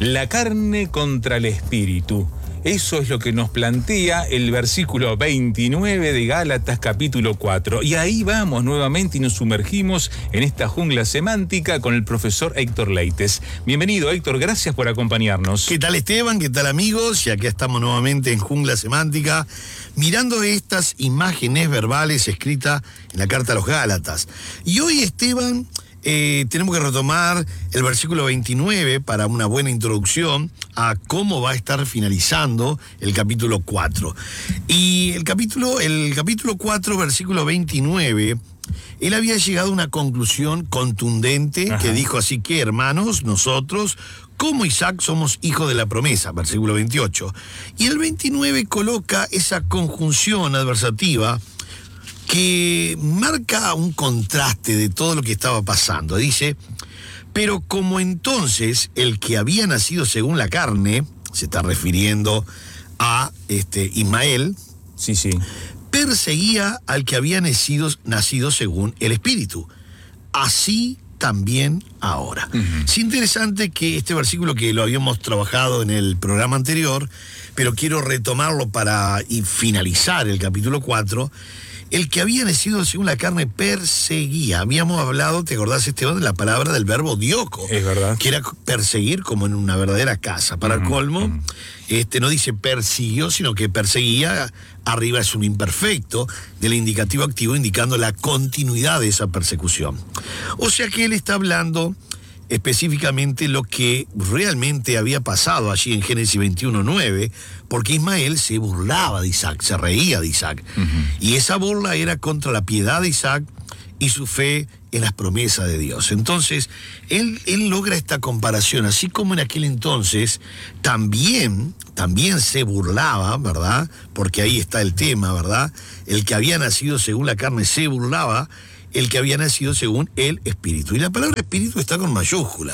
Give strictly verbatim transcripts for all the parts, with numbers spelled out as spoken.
La carne contra el espíritu. Eso es lo que nos plantea el versículo veintinueve de Gálatas capítulo cuatro. Y ahí vamos nuevamente y nos sumergimos en esta jungla semántica con el profesor Héctor Leites. Bienvenido, Héctor, gracias por acompañarnos. ¿Qué tal, Esteban? ¿Qué tal, amigos? Y aquí estamos nuevamente en Jungla Semántica, mirando estas imágenes verbales escritas en la carta a los Gálatas. Y hoy, Esteban, Eh, tenemos que retomar el versículo veintinueve para una buena introducción a cómo va a estar finalizando el capítulo cuatro. Y el capítulo, el capítulo cuatro, versículo veintinueve, él había llegado a una conclusión contundente. Ajá. Que dijo así que, hermanos, nosotros, como Isaac, somos hijos de la promesa, versículo veintiocho. Y el veintinueve coloca esa conjunción adversativa que marca un contraste de todo lo que estaba pasando. Dice, pero como entonces el que había nacido según la carne, se está refiriendo a este, Ismael, sí, sí. perseguía al que había nacido, nacido según el Espíritu. Así también ahora. Uh-huh. Es interesante que este versículo, que lo habíamos trabajado en el programa anterior, pero quiero retomarlo para y finalizar el capítulo cuatro. El que había nacido según la carne perseguía. Habíamos hablado, ¿te acordás, Esteban, de la palabra del verbo dioko? Es verdad. Que era perseguir como en una verdadera casa. Para uh-huh, colmo, uh-huh. este no dice persiguió, sino que perseguía. Arriba es un imperfecto del indicativo activo indicando la continuidad de esa persecución. O sea que él está hablando específicamente lo que realmente había pasado allí en Génesis veintiuno nueve, porque Ismael se burlaba de Isaac, se reía de Isaac. Uh-huh. Y esa burla era contra la piedad de Isaac y su fe en las promesas de Dios. Entonces, él, él logra esta comparación, así como en aquel entonces también, también se burlaba, ¿verdad? Porque ahí está el tema, ¿verdad? El que había nacido según la carne se burlaba, el que había nacido según el Espíritu. Y la palabra Espíritu está con mayúscula.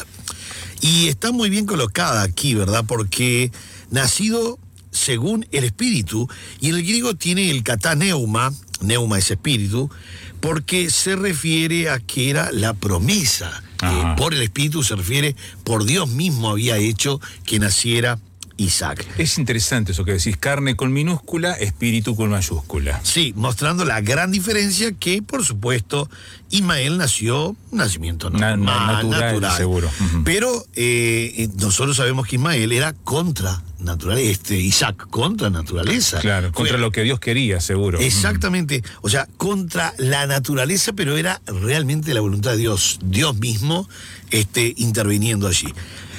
Y está muy bien colocada aquí, ¿verdad? Porque nacido según el Espíritu, y en el griego tiene el kataneuma, neuma es espíritu, porque se refiere a que era la promesa. Eh, por el Espíritu se refiere, por Dios mismo había hecho que naciera Isaac. Es interesante eso que decís, carne con minúscula, espíritu con mayúscula. Sí, mostrando la gran diferencia que, por supuesto, Ismael nació un nacimiento normal, Na, natural, natural, seguro. Uh-huh. Pero eh, nosotros sabemos que Ismael era contra naturaleza, este, Isaac contra naturaleza. Claro, contra Fue, lo que Dios quería, seguro. Exactamente, uh-huh. O sea, contra la naturaleza, pero era realmente la voluntad de Dios, Dios mismo este, interviniendo allí.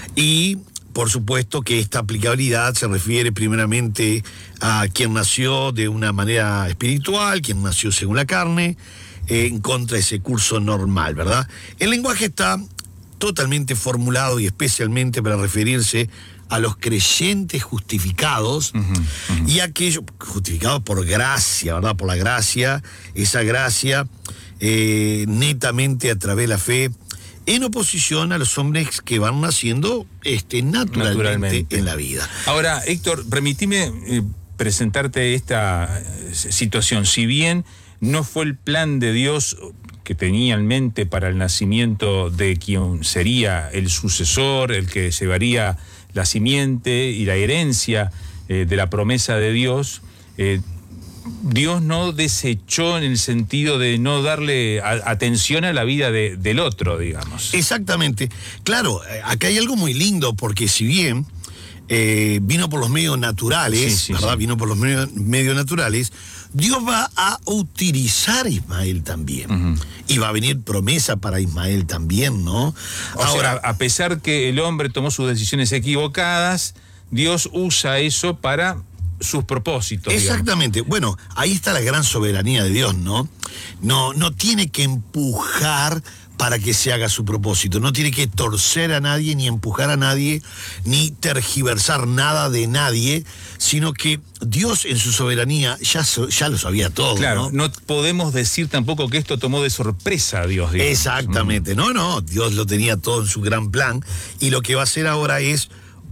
Y por supuesto que esta aplicabilidad se refiere primeramente a quien nació de una manera espiritual, quien nació según la carne, eh, en contra de ese curso normal, ¿verdad? El lenguaje está totalmente formulado y especialmente para referirse a los creyentes justificados, uh-huh, uh-huh. y aquellos justificados por gracia, ¿verdad? Por la gracia, esa gracia eh, netamente a través de la fe, en oposición a los hombres que van naciendo este, naturalmente, naturalmente en la vida. Ahora, Héctor, permitime eh, presentarte esta situación. Si bien no fue el plan de Dios que tenía en mente para el nacimiento de quien sería el sucesor, el que llevaría la simiente y la herencia eh, de la promesa de Dios, eh, Dios no desechó en el sentido de no darle a, atención a la vida de, del otro, digamos. Exactamente. Claro, acá hay algo muy lindo, porque si bien eh, vino por los medios naturales, sí, sí, ¿verdad? Sí. Vino por los medios, medios naturales, Dios va a utilizar a Ismael también. Uh-huh. Y va a venir promesa para Ismael también, ¿no? O Ahora, sea, a pesar que el hombre tomó sus decisiones equivocadas, Dios usa eso para sus propósitos. Exactamente. Digamos. Bueno, ahí está la gran soberanía de Dios, ¿no? No, no tiene que empujar para que se haga su propósito. No tiene que torcer a nadie, ni empujar a nadie, ni tergiversar nada de nadie, sino que Dios en su soberanía ya, ya lo sabía todo. Claro, ¿no? no podemos decir tampoco que esto tomó de sorpresa a Dios. Digamos. Exactamente. Mm. No, no, Dios lo tenía todo en su gran plan, y lo que va a hacer ahora es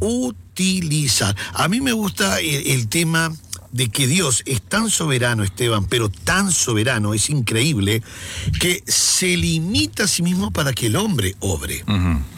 utilizar. A mí me gusta el, el tema de que Dios es tan soberano, Esteban, pero tan soberano, es increíble, que se limita a sí mismo para que el hombre obre. Uh-huh, uh-huh.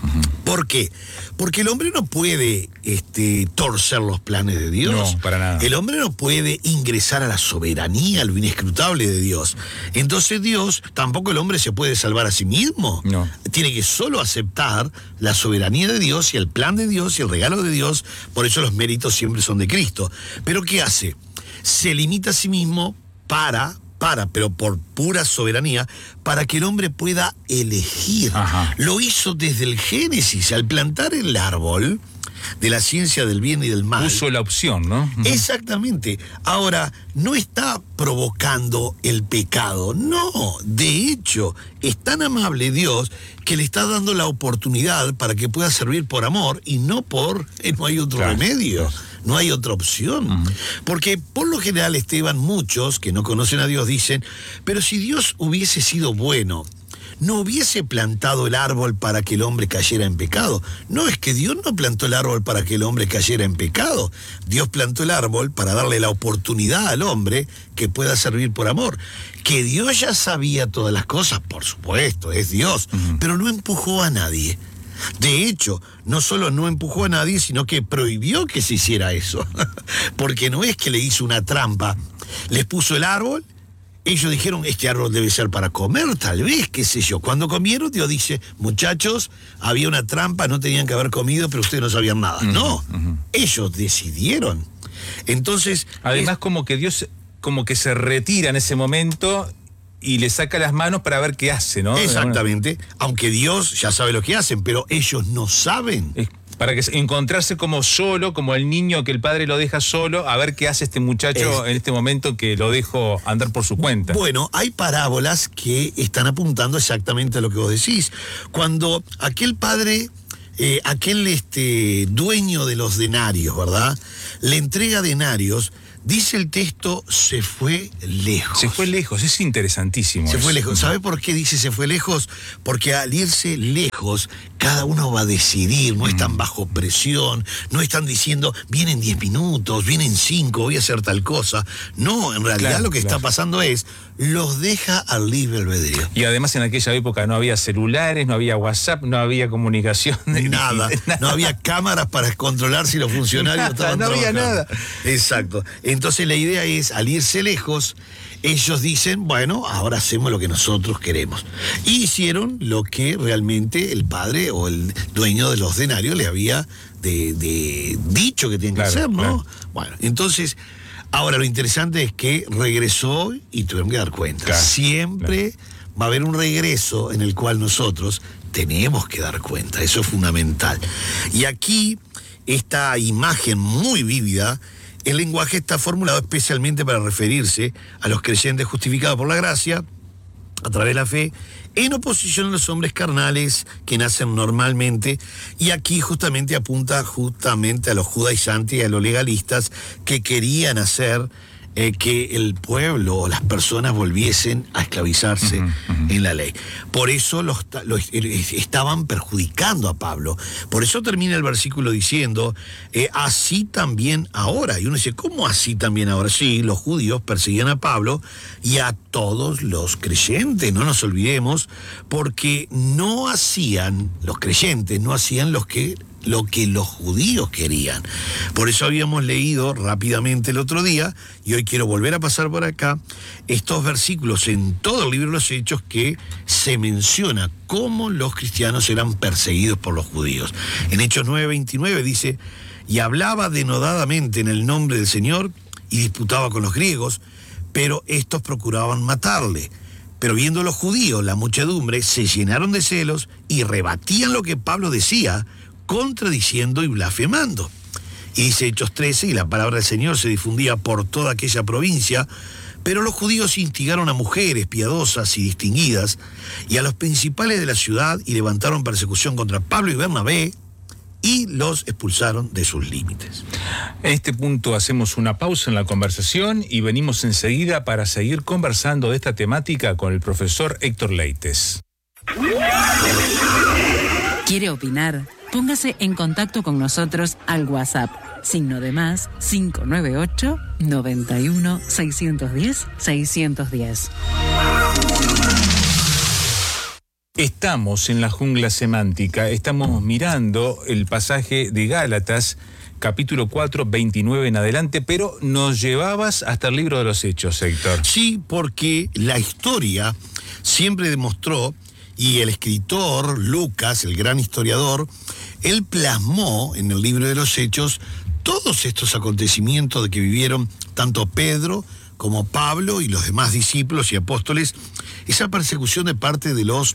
¿Por qué? Porque el hombre no puede este, torcer los planes de Dios. No, para nada. El hombre no puede ingresar a la soberanía, a lo inescrutable de Dios. Entonces Dios, tampoco el hombre se puede salvar a sí mismo. No. Tiene que solo aceptar la soberanía de Dios y el plan de Dios y el regalo de Dios. Por eso los méritos siempre son de Cristo. Pero ¿qué hace? Se limita a sí mismo para... para, pero por pura soberanía, para que el hombre pueda elegir. Ajá. Lo hizo desde el Génesis, al plantar el árbol de la ciencia del bien y del mal. Puso la opción, ¿no? Exactamente. Ahora, no está provocando el pecado, no. De hecho, es tan amable Dios que le está dando la oportunidad para que pueda servir por amor y no por... Eh, no hay otro Claro, remedio. claro. No hay otra opción. Uh-huh. Porque por lo general, Esteban, muchos que no conocen a Dios dicen, pero si Dios hubiese sido bueno, no hubiese plantado el árbol para que el hombre cayera en pecado. No, es que Dios no plantó el árbol para que el hombre cayera en pecado. Dios plantó el árbol para darle la oportunidad al hombre que pueda servir por amor. Que Dios ya sabía todas las cosas, por supuesto, es Dios, uh-huh. pero no empujó a nadie. De hecho, no solo no empujó a nadie, sino que prohibió que se hiciera eso. Porque no es que le hizo una trampa. Les puso el árbol, ellos dijeron, este árbol debe ser para comer, tal vez, qué sé yo. Cuando comieron, Dios dice, muchachos, había una trampa, no tenían que haber comido, pero ustedes no sabían nada. Uh-huh, no, uh-huh. ellos decidieron. Entonces... Además, es... como que Dios, como que se retira en ese momento... y le saca las manos para ver qué hace, ¿no? Exactamente, aunque Dios ya sabe lo que hacen, pero ellos no saben. Es para que encontrarse como solo, como el niño que el padre lo deja solo, a ver qué hace este muchacho es... en este momento que lo dejo andar por su cuenta. Bueno, hay parábolas que están apuntando exactamente a lo que vos decís. Cuando aquel padre, eh, aquel este, dueño de los denarios, ¿verdad? Le entrega denarios. Dice el texto, se fue lejos. Se fue lejos, es interesantísimo. Se eso. fue lejos. ¿Sabe por qué dice se fue lejos? Porque al irse lejos, cada uno va a decidir, no mm. están bajo presión, no están diciendo, vienen diez minutos, vienen cinco, voy a hacer tal cosa. No, en realidad claro, lo que claro. está pasando es, los deja al libre albedrío. Y además en aquella época no había celulares, no había WhatsApp, no había comunicación. Nada, nada. No había cámaras para controlar si los funcionarios nada, estaban no trabajando. había nada. Exacto. Entonces la idea es, al irse lejos, ellos dicen, bueno, ahora hacemos lo que nosotros queremos. Y hicieron lo que realmente el padre o el dueño de los denarios le había de, de dicho que tienen que claro, hacer, ¿no? Claro. Bueno, entonces, ahora lo interesante es que regresó y tuvieron que dar cuenta. Claro, Siempre claro. va a haber un regreso en el cual nosotros tenemos que dar cuenta. Eso es fundamental. Y aquí, esta imagen muy vívida, el lenguaje está formulado especialmente para referirse a los creyentes justificados por la gracia, a través de la fe, en oposición a los hombres carnales que nacen normalmente, y aquí justamente apunta justamente a los judaizantes y a los legalistas que querían hacer eh, que el pueblo o las personas volviesen a esclavizarse uh-huh, uh-huh. en la ley. Por eso los, los estaban perjudicando a Pablo. Por eso termina el versículo diciendo, eh, así también ahora. Y uno dice, ¿cómo así también ahora? Sí, los judíos perseguían a Pablo y a todos los creyentes, no nos olvidemos, porque no hacían, los creyentes no hacían los que... lo que los judíos querían. Por eso habíamos leído rápidamente el otro día, y hoy quiero volver a pasar por acá, estos versículos en todo el libro de los Hechos que se menciona cómo los cristianos eran perseguidos por los judíos. En Hechos nueve veintinueve dice, y hablaba denodadamente en el nombre del Señor y disputaba con los griegos, pero estos procuraban matarle. Pero viendo los judíos, la muchedumbre, se llenaron de celos y rebatían lo que Pablo decía, contradiciendo y blasfemando. Y dice Hechos trece, y la palabra del Señor se difundía por toda aquella provincia, pero los judíos instigaron a mujeres piadosas y distinguidas, y a los principales de la ciudad, y levantaron persecución contra Pablo y Bernabé, y los expulsaron de sus límites. En este punto hacemos una pausa en la conversación y venimos enseguida para seguir conversando de esta temática con el profesor Héctor Leites. ¿Quiere opinar? Póngase en contacto con nosotros al WhatsApp, signo de más cinco nueve ocho, noventa y uno, seiscientos diez, seiscientos diez. Estamos en la jungla semántica, estamos mirando el pasaje de Gálatas, capítulo cuatro, veintinueve en adelante, pero nos llevabas hasta el libro de los Hechos, Héctor. Sí, porque la historia siempre demostró, y el escritor Lucas, el gran historiador, él plasmó en el libro de los Hechos todos estos acontecimientos de que vivieron tanto Pedro como Pablo y los demás discípulos y apóstoles, esa persecución de parte de los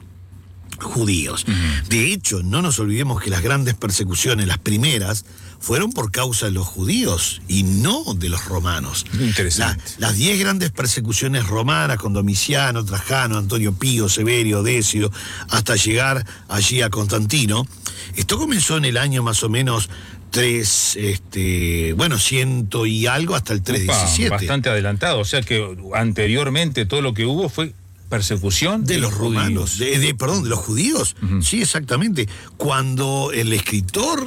judíos. Uh-huh. De hecho, no nos olvidemos que las grandes persecuciones, las primeras, fueron por causa de los judíos y no de los romanos. Interesante. La, las diez grandes persecuciones romanas con Domiciano, Trajano, Antonio Pío, Severio, Decio, hasta llegar allí a Constantino, esto comenzó en el año más o menos tres, este, bueno, ciento y algo hasta el trescientos diecisiete. Bastante adelantado, o sea que anteriormente todo lo que hubo fue persecución de, de los romanos, de, de, perdón, de los judíos. Uh-huh. Sí, exactamente. Cuando el escritor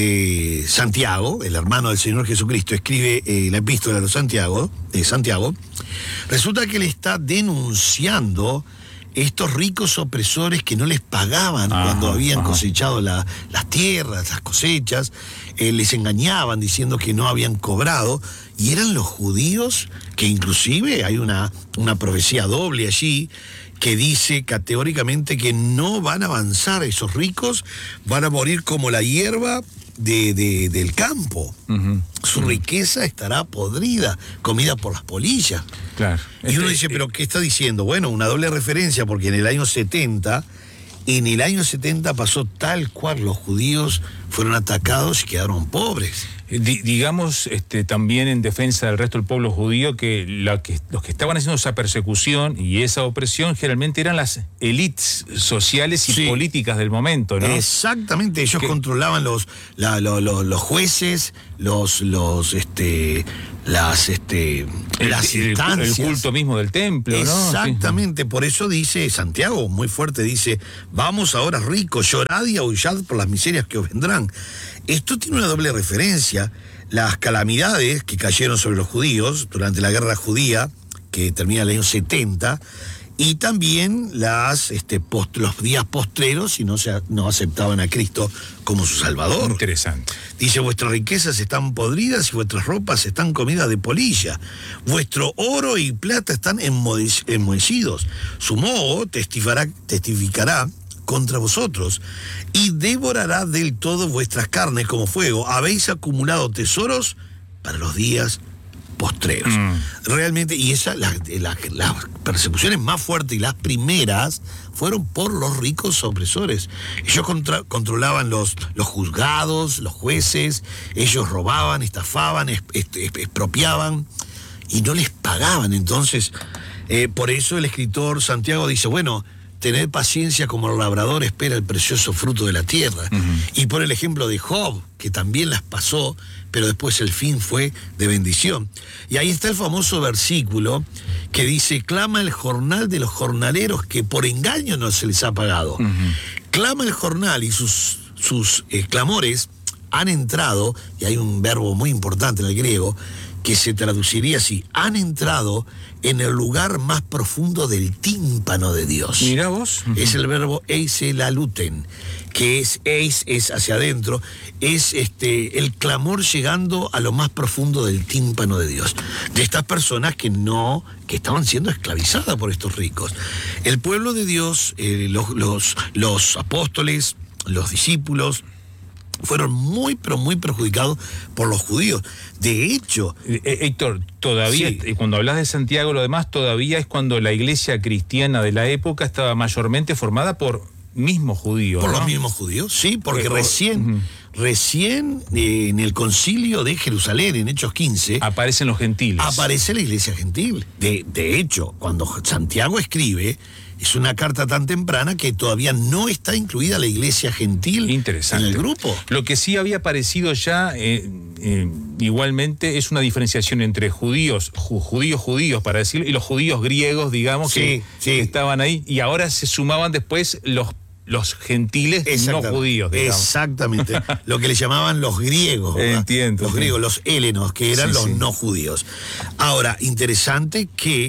de Santiago, el hermano del Señor Jesucristo, escribe eh, la epístola de Santiago, de Santiago, resulta que él está denunciando estos ricos opresores que no les pagaban ajá, cuando habían ajá. cosechado la, las tierras, las cosechas, eh, les engañaban diciendo que no habían cobrado, y eran los judíos que inclusive hay una, una profecía doble allí que dice categóricamente que no van a avanzar esos ricos, van a morir como la hierba de, de, del campo. Uh-huh. Su uh-huh. riqueza estará podrida, comida por las polillas. Claro. Y uno este, dice, ¿pero qué está diciendo? Bueno, una doble referencia, porque en el año setenta, en el año setenta pasó tal cual, los judíos fueron atacados y quedaron pobres. D- digamos este, también en defensa del resto del pueblo judío que, la que los que estaban haciendo esa persecución y esa opresión generalmente eran las élites sociales y sí. políticas del momento, ¿no? Exactamente, ellos que... controlaban los, la, lo, lo, los jueces, los, los, este, las, este, el, las el, instancias. El culto mismo del templo, ¿no? Exactamente, sí. Por eso dice Santiago, muy fuerte, dice, vamos ahora ricos, llorad y aullad por las miserias que os vendrán. Esto tiene una doble referencia. Las calamidades que cayeron sobre los judíos durante la guerra judía, que termina en el año setenta, y también las, este, post, los días postreros, si no, se, no aceptaban a Cristo como su Salvador. Interesante. Dice, vuestras riquezas están podridas y vuestras ropas están comidas de polilla. Vuestro oro y plata están enmohecidos. Su moho testificará, testificará contra vosotros, y devorará del todo vuestras carnes como fuego. Habéis acumulado tesoros para los días postreros. Mm. Realmente, y esas, las, las, las persecuciones más fuertes y las primeras fueron por los ricos opresores. Ellos contra, controlaban los, los juzgados, los jueces, ellos robaban, estafaban, es, es, expropiaban y no les pagaban. Entonces, eh, por eso el escritor Santiago dice, bueno, tened paciencia como el labrador espera el precioso fruto de la tierra. Uh-huh. Y por el ejemplo de Job, que también las pasó, pero después el fin fue de bendición. Y ahí está el famoso versículo que dice, clama el jornal de los jornaleros que por engaño no se les ha pagado. Uh-huh. Clama el jornal y sus, sus eh, clamores han entrado, y hay un verbo muy importante en el griego, que se traduciría así, han entrado en el lugar más profundo del tímpano de Dios. Mira vos. Uh-huh. Es el verbo eiselaluten, que es eis, es hacia adentro, es este el clamor llegando a lo más profundo del tímpano de Dios. De estas personas que no, que estaban siendo esclavizadas por estos ricos. El pueblo de Dios, eh, los, los, los apóstoles, los discípulos, fueron muy, pero muy perjudicados por los judíos. De hecho... Eh, Héctor, todavía, sí. cuando hablas de Santiago, lo demás todavía es cuando la iglesia cristiana de la época estaba mayormente formada por mismos judíos, Por ¿no? los mismos judíos, sí, porque Pero, recién, uh-huh. recién eh, en el concilio de Jerusalén, en Hechos quince... aparecen los gentiles. Aparece la iglesia gentil. De, de hecho, cuando Santiago escribe... Es una carta tan temprana que todavía no está incluida la iglesia gentil Interesante. en el grupo. Lo que sí había aparecido ya, eh, eh, igualmente, es una diferenciación entre judíos, ju, judíos judíos, para decirlo, y los judíos griegos, digamos, sí, que, sí. que estaban ahí. Y ahora se sumaban después los, los gentiles no judíos, digamos. Exactamente. Lo que le llamaban los griegos. Entiendo. Los griegos, los hélenos, que eran sí, los sí. no judíos. Ahora, interesante que...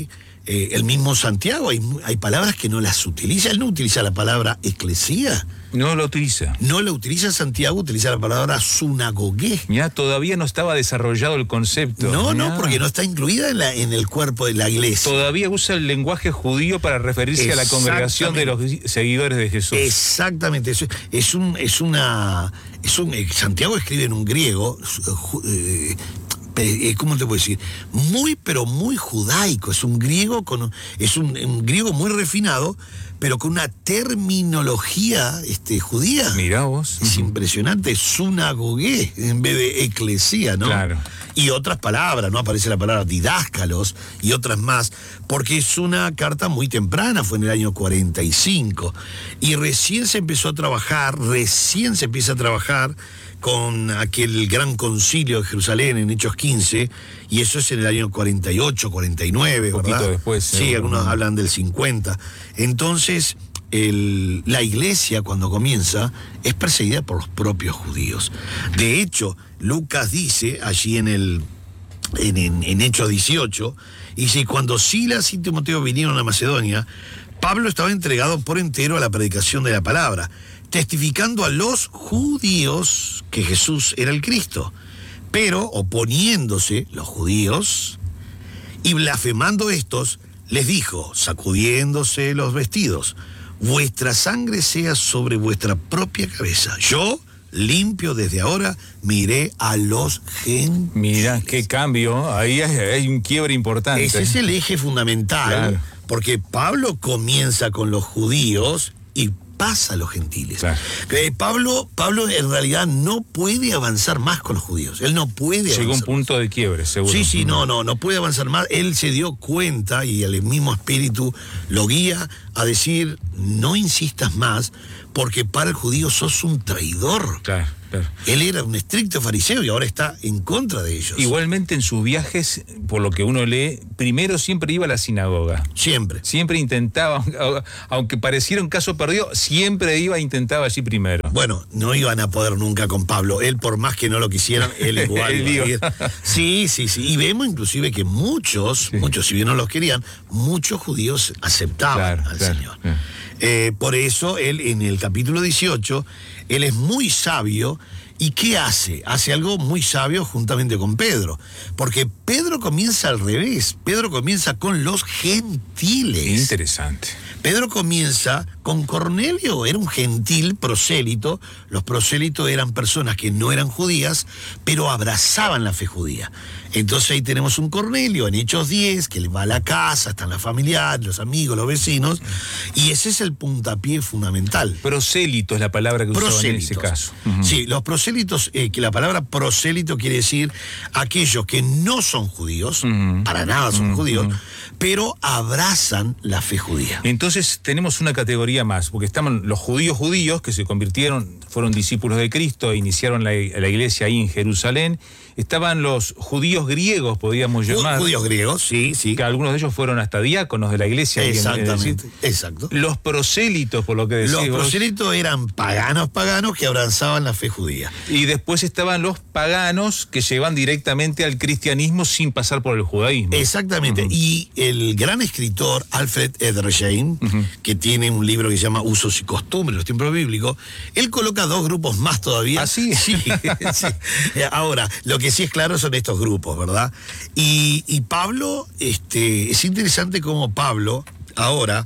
eh, el mismo Santiago, hay, hay palabras que no las utiliza. Él no utiliza la palabra eclesía. No lo utiliza. No la utiliza Santiago, utiliza la palabra sunagogué. Ya todavía no estaba desarrollado el concepto. No, Mirá. no, porque no está incluida en, la, en el cuerpo de la iglesia. Todavía usa el lenguaje judío para referirse a la congregación de los seguidores de Jesús. Exactamente, eso es un, es una, es un, Santiago escribe en un griego, eh, ¿cómo te puedo decir? Muy, pero muy judaico. Es un griego con, es un, un griego muy refinado, pero con una terminología este, judía. Mirá vos. Es impresionante, sunagogué en vez de eclesía, ¿no? Claro. Y otras palabras, ¿no? Aparece la palabra didáscalos y otras más, porque es una carta muy temprana, fue en el año cuarenta y cinco. Y recién se empezó a trabajar, recién se empieza a trabajar con aquel gran concilio de Jerusalén en Hechos quince, y eso es en el año cuarenta y ocho, cuarenta y nueve, Un poquito ¿verdad? después. Sí, seguro. algunos hablan del cincuenta. Entonces, el, la iglesia cuando comienza es perseguida por los propios judíos. De hecho, Lucas dice allí en el en, en, en Hechos dieciocho, dice, cuando Silas y Timoteo vinieron a Macedonia, Pablo estaba entregado por entero a la predicación de la palabra, testificando a los judíos que Jesús era el Cristo, pero oponiéndose los judíos y blasfemando estos, les dijo, sacudiéndose los vestidos, vuestra sangre sea sobre vuestra propia cabeza. Yo, limpio desde ahora, miré a los gentiles. Mira, qué cambio. Ahí hay, hay un quiebre importante. Ese es el eje fundamental, Claro. porque Pablo comienza con los judíos y pasa a los gentiles. Claro. Eh, Pablo, Pablo en realidad no puede avanzar más con los judíos. Él no puede Llegó a un avanzar punto más. de quiebre, seguro. Sí, sí, no, no, no puede avanzar más. Él se dio cuenta y el mismo espíritu lo guía a decir, no insistas más, porque para el judío sos un traidor. Claro, claro. Él era un estricto fariseo y ahora está en contra de ellos. Igualmente en sus viajes, por lo que uno lee, primero siempre iba a la sinagoga. Siempre. Siempre intentaba, aunque pareciera un caso perdido, siempre iba e intentaba allí primero. Bueno, no iban a poder nunca con Pablo. Él, por más que no lo quisieran, él igual Él iba a iba. ir. Sí, sí, sí. Y vemos inclusive que muchos, Sí. muchos, si bien no los querían, muchos judíos aceptaban Claro, al claro, Señor. claro. Eh, por eso, él en el capítulo dieciocho, él es muy sabio. ¿Y qué hace? Hace algo muy sabio juntamente con Pedro. Porque Pedro comienza al revés. Pedro comienza con los gentiles. Interesante. Pedro comienza con Cornelio, era un gentil prosélito. Los prosélitos eran personas que no eran judías, pero abrazaban la fe judía. Entonces ahí tenemos un Cornelio en Hechos diez, que le va a la casa, están la familia, los amigos, los vecinos, y ese es el puntapié fundamental. Prosélito es la palabra que usaban en ese Prosélitos. caso. Ujú. Sí, los prosélitos, eh, que la palabra prosélito quiere decir aquellos que no son judíos, Ujú. para nada son Ujú. judíos, pero abrazan la fe judía. Entonces tenemos una categoría más, porque estaban los judíos judíos que se convirtieron, fueron discípulos de Cristo, e iniciaron la, la iglesia ahí en Jerusalén. Estaban los judíos griegos, podríamos llamar, Judíos griegos, sí, sí. que algunos de ellos fueron hasta diáconos de la iglesia. ahí en- Exactamente, en- exacto. Los prosélitos, por lo que decís Los vos. prosélitos eran paganos paganos que abrazaban la fe judía. Y después estaban los paganos que llevan directamente al cristianismo sin pasar por el judaísmo. Exactamente. Ujú. Y el gran escritor Alfred Edersheim, Ujú. que tiene un libro que se llama Usos y Costumbres de los tiempos bíblicos, él coloca dos grupos más todavía. ¿Ah, sí? Sí, sí. Ahora, lo que sí es claro son estos grupos, ¿verdad? Y, y Pablo, este, es interesante cómo Pablo, ahora,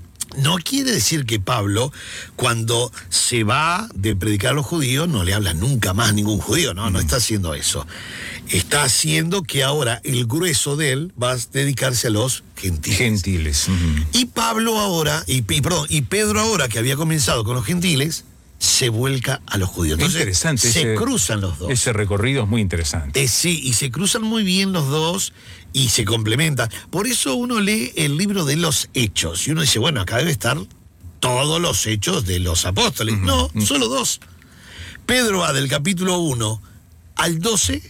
no quiere decir que Pablo, cuando se va de predicar a los judíos, no le habla nunca más a ningún judío, no, no está haciendo eso. Está haciendo que ahora el grueso de él va a dedicarse a los gentiles. Gentiles. Ujú. Y Pablo ahora, y, y, perdón, y Pedro ahora, que había comenzado con los gentiles, se vuelca a los judíos. Entonces, Interesante. se ese- cruzan los dos. Ese recorrido es muy interesante. Eh, sí, y se cruzan muy bien los dos y se complementan. Por eso uno lee el libro de los Hechos y uno dice, bueno, acá debe estar todos los hechos de los apóstoles. Ujú, No, ujú. solo dos. Pedro va del capítulo uno al doce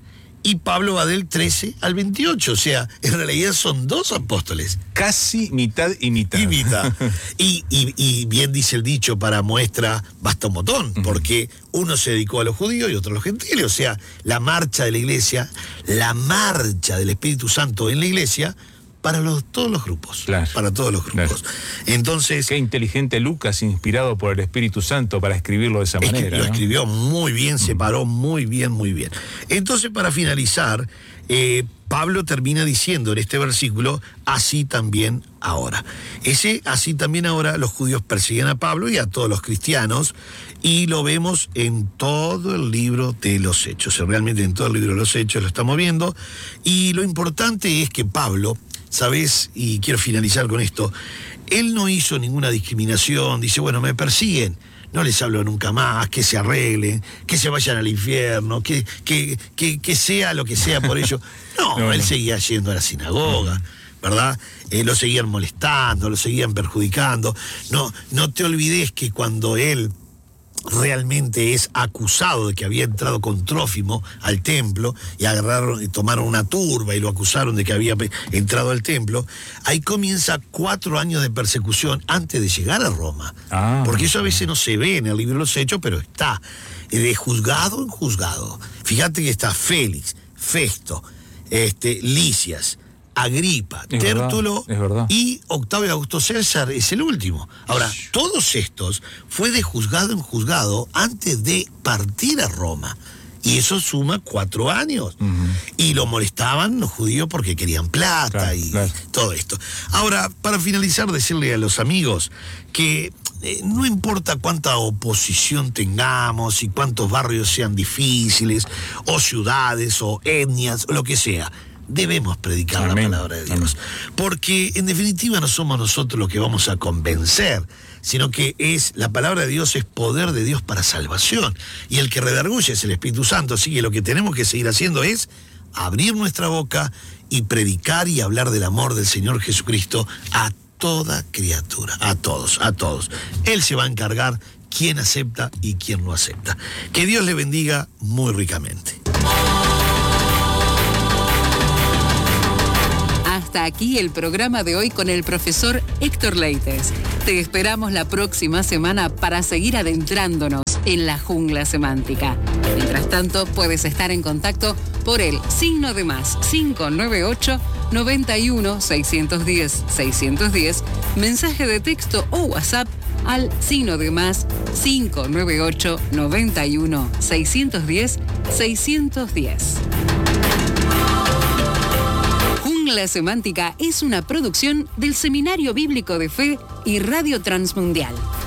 y Pablo va del trece al veintiocho. O sea, en realidad son dos apóstoles. Casi mitad y mitad. Y mitad. Y, y- y bien dice el dicho, para muestra basta un botón, porque uno se dedicó a los judíos y otro a los gentiles. O sea, la marcha de la iglesia, la marcha del Espíritu Santo en la iglesia, para los, todos los grupos. Claro, para todos los grupos. Claro. Entonces. Qué inteligente Lucas, inspirado por el Espíritu Santo para escribirlo de esa manera. Lo ¿no? escribió muy bien, separó muy bien, muy bien. Entonces, para finalizar, eh, Pablo termina diciendo en este versículo, así también ahora. Ese así también ahora, los judíos persiguen a Pablo y a todos los cristianos, y lo vemos en todo el libro de los Hechos. Realmente en todo el libro de los Hechos lo estamos viendo. Y lo importante es que Pablo, ¿sabes? Y quiero finalizar con esto, él no hizo ninguna discriminación, dice, bueno, me persiguen, no les hablo nunca más, que se arreglen, que se vayan al infierno, que, que, que, que sea lo que sea por ello. No, no, él seguía yendo a la sinagoga, ¿verdad? Eh, lo seguían molestando, lo seguían perjudicando. No, no te olvides que cuando él realmente es acusado de que había entrado con Trófimo al templo y agarraron y tomaron una turba y lo acusaron de que había entrado al templo, ahí comienza cuatro años de persecución antes de llegar a Roma. Ah, porque eso a veces no se ve en el libro de los Hechos, pero está de juzgado en juzgado. Fíjate que está Félix, Festo, este, Licias, Agripa, es Tértulo verdad, y Octavio Augusto César es el último. Ahora, todos estos fue de juzgado en juzgado antes de partir a Roma. Y eso suma cuatro años. Uh-huh. Y lo molestaban los judíos porque querían plata, claro, y claro. todo esto. Ahora, para finalizar, decirle a los amigos que eh, no importa cuánta oposición tengamos y cuántos barrios sean difíciles, o ciudades, o etnias, o lo que sea, debemos predicar Amén. La palabra de Dios. Amén. Porque en definitiva no somos nosotros los que vamos a convencer, sino que es la palabra de Dios, es poder de Dios para salvación. Y el que redarguye es el Espíritu Santo. Así que lo que tenemos que seguir haciendo es abrir nuestra boca y predicar y hablar del amor del Señor Jesucristo a toda criatura, a todos, a todos. Él se va a encargar quién acepta y quién no acepta. Que Dios le bendiga muy ricamente. Hasta aquí el programa de hoy con el profesor Héctor Leites. Te esperamos la próxima semana para seguir adentrándonos en la jungla semántica. Mientras tanto, puedes estar en contacto por el signo de más cinco nueve ocho, noventa y uno, seiscientos diez, seiscientos diez, mensaje de texto o WhatsApp al signo de más cinco nueve ocho, noventa y uno, seiscientos diez, seiscientos diez. La Semántica es una producción del Seminario Bíblico de Fe y Radio Transmundial.